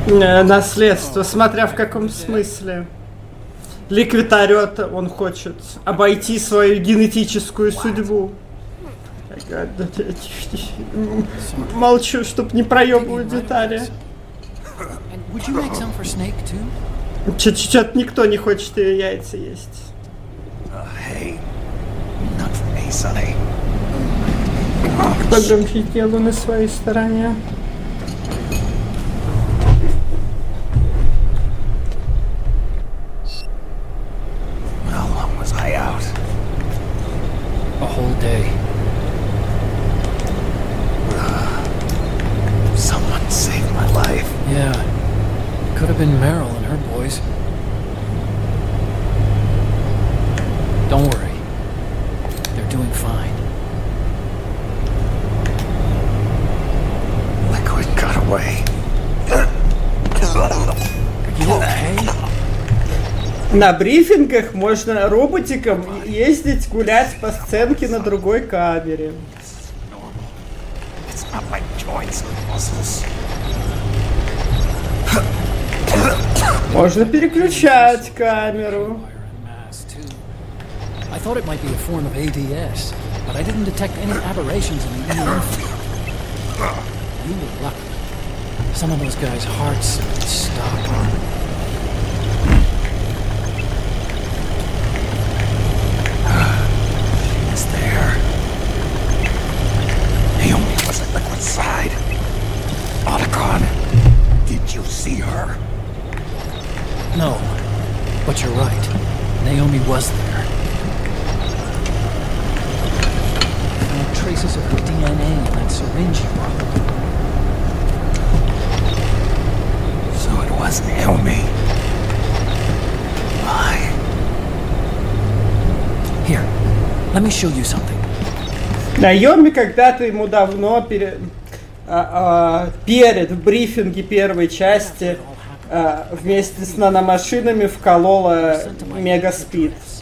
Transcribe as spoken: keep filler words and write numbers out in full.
Э, наследство, смотря в каком смысле. Ликвид орёт, он хочет обойти свою генетическую судьбу. Молчу, чтоб не проебывать детали. Чё-чё-то никто не хочет ее яйца есть. Кто громче делу на своей стороне? A whole day. Someone saved my life. Yeah. Could have been Meryl and her boys. Don't worry. They're doing fine. Liquid got away. Are you okay? На брифингах можно роботиком ездить, гулять по сценке на другой камере. Можно переключать камеру. I thought it might be a form of A D S, but I didn't detect any aberrations in the E M field. You were lucky. Some of those guys' hearts stopped. Side. Otacon, did you see her? No, but you're right. Naomi was there. I found traces of her D N A in that syringe you brought. So it was Naomi. Why? Here, let me show you something. Наоми когда-то ему давно перед, а, а, перед в брифинге первой части а, вместе с наномашинами вколола мегаспид.